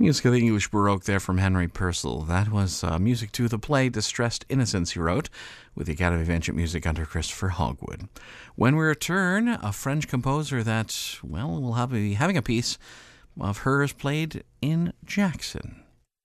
Music of the English Baroque there from Henry Purcell. That was music to the play Distressed Innocence he wrote with the Academy of Ancient Music under Christopher Hogwood. When we return, a French composer that, well, will be having a piece of hers played in Jackson.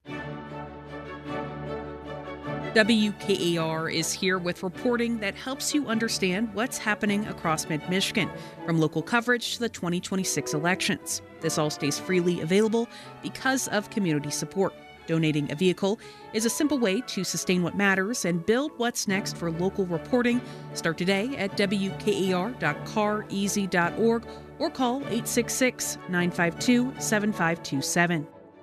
WKAR is here with reporting that helps you understand what's happening across mid-Michigan, from local coverage to the 2026 elections. This all stays freely available because of community support. Donating a vehicle is a simple way to sustain what matters and build what's next for local reporting. Start today at wkar.careasy.org or call 866-952-7527.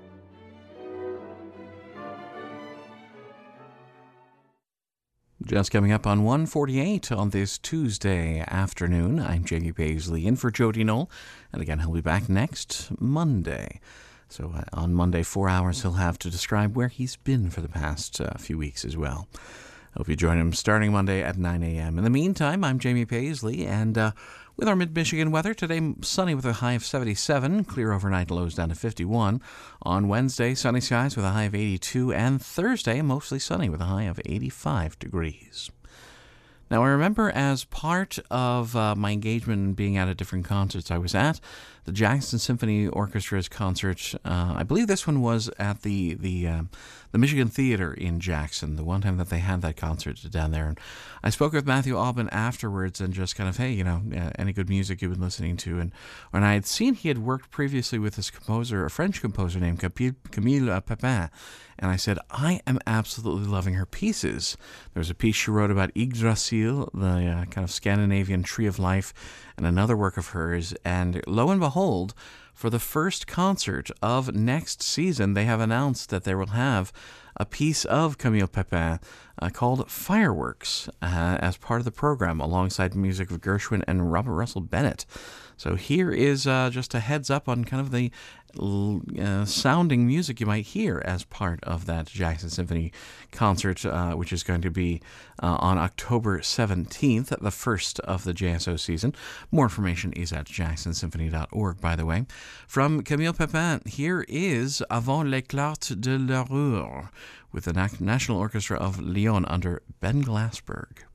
Just coming up on 1:48 on this Tuesday afternoon, I'm Jamie Paisley in for Jody Knoll, and again, he'll be back next Monday. So on Monday, 4 hours, he'll have to describe where he's been for the past few weeks as well. Hope you join him starting Monday at 9 a.m. In the meantime, I'm Jamie Paisley, and with our mid-Michigan weather, today sunny with a high of 77, clear overnight, lows down to 51. On Wednesday, sunny skies with a high of 82, and Thursday, mostly sunny with a high of 85 degrees. Now, I remember as part of my engagement in being at different concerts I was at, the Jackson Symphony Orchestra's concert, I believe this one was at the Michigan Theater in Jackson, the one time that they had that concert down there. And I spoke with Matthew Aubin afterwards and just kind of, hey, any good music you've been listening to? And I had seen he had worked previously with this composer, a French composer named Camille Pepin. And I said, I am absolutely loving her pieces. There's a piece she wrote about Yggdrasil, the kind of Scandinavian tree of life, and another work of hers. And lo and behold, for the first concert of next season, they have announced that they will have a piece of Camille Pepin called Fireworks as part of the program, alongside music of Gershwin and Robert Russell Bennett. So here is just a heads up on kind of the sounding music you might hear as part of that Jackson Symphony concert, which is going to be on October 17th, the first of the JSO season. More information is at jacksonsymphony.org, by the way. From Camille Pepin, here is Avant l'éclat de l'aurore with the National Orchestra of Lyon under Ben Glassberg.